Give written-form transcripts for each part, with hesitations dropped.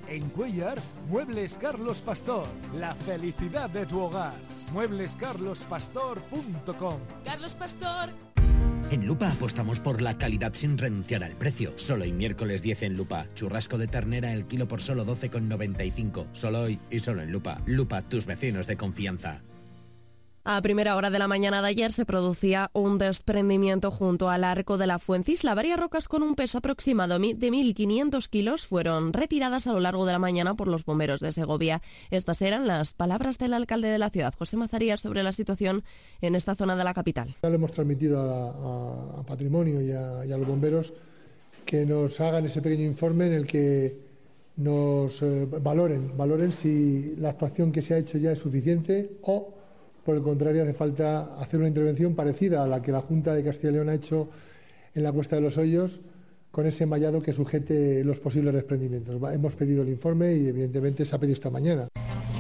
En Cuéllar, Muebles Carlos Pastor. La felicidad de tu hogar. Mueblescarlospastor.com. Carlos Pastor. En Lupa apostamos por la calidad sin renunciar al precio. Solo hoy miércoles 10 en Lupa. Churrasco de ternera el kilo por solo 12,95. Solo hoy y solo en Lupa. Lupa, tus vecinos de confianza. A primera hora de la mañana de ayer se producía un desprendimiento junto al arco de la Fuencisla. Varias rocas con un peso aproximado de 1.500 kilos fueron retiradas a lo largo de la mañana por los bomberos de Segovia. Estas eran las palabras del alcalde de la ciudad, José Mazarías, sobre la situación en esta zona de la capital. Ya le hemos transmitido a Patrimonio y a los bomberos que nos hagan ese pequeño informe en el que nos valoren si la actuación que se ha hecho ya es suficiente o, por el contrario, hace falta hacer una intervención parecida a la que la Junta de Castilla y León ha hecho en la Cuesta de los Hoyos, con ese mallado que sujete los posibles desprendimientos. Hemos pedido el informe y, evidentemente, se ha pedido esta mañana.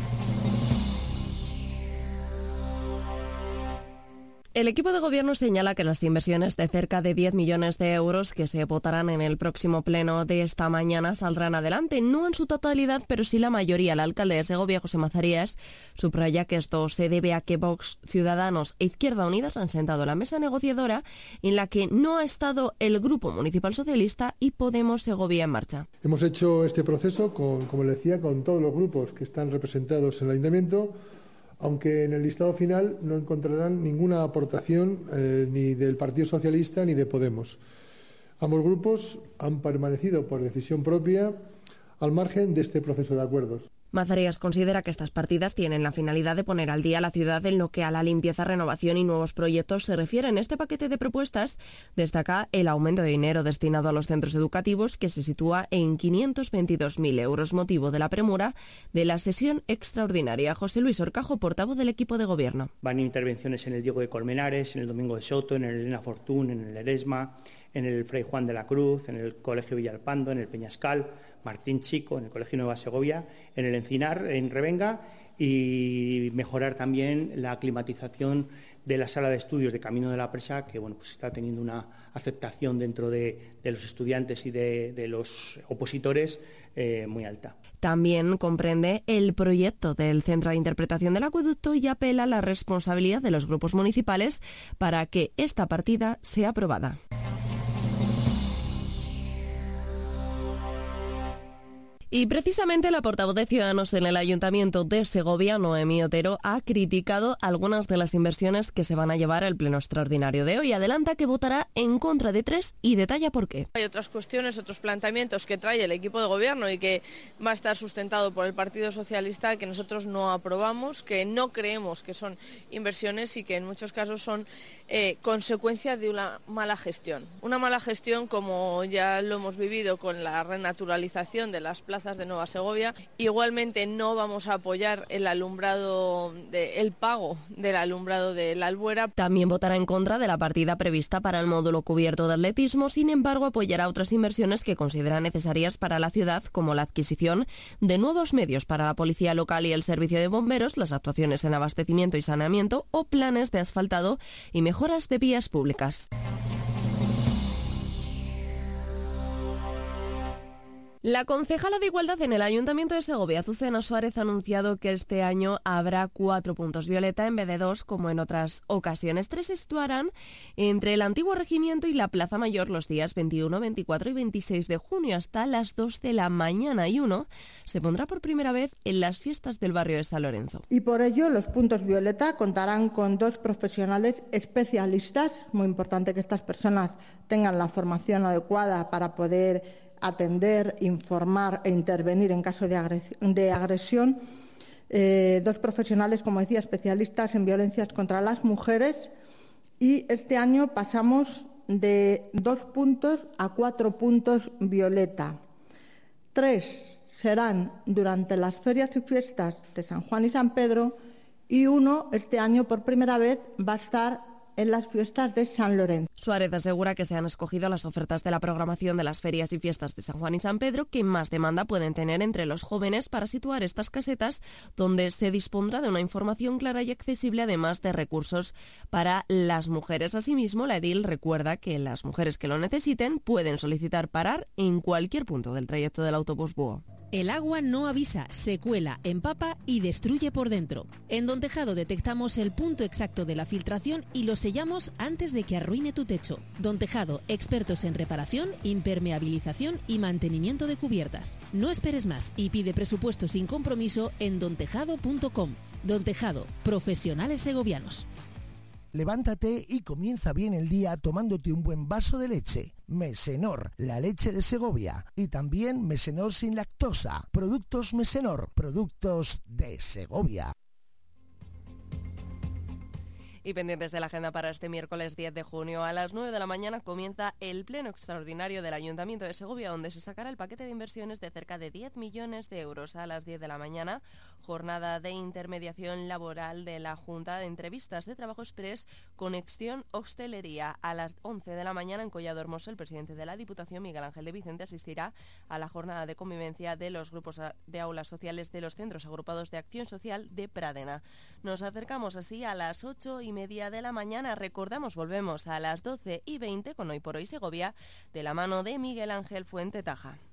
El equipo de gobierno señala que las inversiones de cerca de 10 millones de euros que se votarán en el próximo pleno de esta mañana saldrán adelante, no en su totalidad, pero sí la mayoría. El alcalde de Segovia, José Mazarías, subraya que esto se debe a que Vox, Ciudadanos e Izquierda Unida han sentado la mesa negociadora en la que no ha estado el Grupo Municipal Socialista y Podemos Segovia en marcha. Hemos hecho este proceso, como le decía, con todos los grupos que están representados en el Ayuntamiento, aunque en el listado final no encontrarán ninguna aportación ni del Partido Socialista ni de Podemos. Ambos grupos han permanecido por decisión propia al margen de este proceso de acuerdos. Mazarías considera que estas partidas tienen la finalidad de poner al día la ciudad en lo que a la limpieza, renovación y nuevos proyectos se refiere. En este paquete de propuestas destaca el aumento de dinero destinado a los centros educativos, que se sitúa en 522.000 euros, motivo de la premura de la sesión extraordinaria. José Luis Orcajo, portavoz del equipo de gobierno. Van intervenciones en el Diego de Colmenares, en el Domingo de Soto, en el Elena Fortún, en el Eresma, en el Fray Juan de la Cruz, en el Colegio Villalpando, en el Peñascal, Martín Chico, en el Colegio Nueva Segovia, en el Encinar, en Revenga, y mejorar también la climatización de la sala de estudios de Camino de la Presa, que pues está teniendo una aceptación dentro de los estudiantes y de los opositores muy alta. También comprende el proyecto del Centro de Interpretación del Acueducto y apela a la responsabilidad de los grupos municipales para que esta partida sea aprobada. Y precisamente la portavoz de Ciudadanos en el Ayuntamiento de Segovia, Noemí Otero, ha criticado algunas de las inversiones que se van a llevar al pleno extraordinario de hoy. Adelanta que votará en contra de 3 y detalla por qué. Hay otras cuestiones, otros planteamientos que trae el equipo de gobierno y que va a estar sustentado por el Partido Socialista que nosotros no aprobamos, que no creemos que son inversiones y que en muchos casos son consecuencia de una mala gestión. Una mala gestión, como ya lo hemos vivido con la renaturalización de las plazas de Nueva Segovia. Igualmente no vamos a apoyar el pago del alumbrado de la Albuera. También votará en contra de la partida prevista para el módulo cubierto de atletismo. Sin embargo, apoyará otras inversiones que considera necesarias para la ciudad, como la adquisición de nuevos medios para la policía local y el servicio de bomberos, las actuaciones en abastecimiento y saneamiento o planes de asfaltado y mejoras de vías públicas. La concejala de Igualdad en el Ayuntamiento de Segovia, Azucena Suárez, ha anunciado que este año habrá 4 puntos violeta en vez de 2, como en otras ocasiones. 3 se situarán entre el antiguo regimiento y la Plaza Mayor los días 21, 24 y 26 de junio hasta las 2 de la mañana, y uno se pondrá por primera vez en las fiestas del barrio de San Lorenzo. Y por ello los puntos violeta contarán con 2 profesionales especialistas. Muy importante que estas personas tengan la formación adecuada para poder atender, informar e intervenir en caso de agresión. 2 profesionales, como decía, especialistas en violencias contra las mujeres, y este año pasamos de 2 puntos a 4 puntos violeta. 3 serán durante las ferias y fiestas de San Juan y San Pedro, y 1 este año por primera vez va a estar en las fiestas de San Lorenzo. Suárez asegura que se han escogido las ofertas de la programación de las ferias y fiestas de San Juan y San Pedro que más demanda pueden tener entre los jóvenes para situar estas casetas, donde se dispondrá de una información clara y accesible, además de recursos para las mujeres. Asimismo, la edil recuerda que las mujeres que lo necesiten pueden solicitar parar en cualquier punto del trayecto del autobús Búho. El agua no avisa, se cuela, empapa y destruye por dentro. En Don Tejado detectamos el punto exacto de la filtración y lo sellamos antes de que arruine tu techo. Don Tejado, expertos en reparación, impermeabilización y mantenimiento de cubiertas. No esperes más y pide presupuesto sin compromiso en dontejado.com. Don Tejado, profesionales segovianos. Levántate y comienza bien el día tomándote un buen vaso de leche. Mesenor, la leche de Segovia. Y también Mesenor sin lactosa. Productos Mesenor, productos de Segovia. Y pendientes de la agenda para este miércoles 10 de junio, a las 9 de la mañana comienza el pleno extraordinario del Ayuntamiento de Segovia, donde se sacará el paquete de inversiones de cerca de 10 millones de euros. A las 10 de la mañana, jornada de intermediación laboral de la Junta de Entrevistas de Trabajo Express, Conexión Hostelería. A las 11 de la mañana, en Collado Hermoso, el presidente de la Diputación, Miguel Ángel de Vicente, asistirá a la jornada de convivencia de los grupos de aulas sociales de los centros agrupados de acción social de Pradena. Nos acercamos así a las 8:30 de la mañana. Recordamos, volvemos a las 12:20 con Hoy por Hoy Segovia, de la mano de Miguel Ángel Fuente Taja.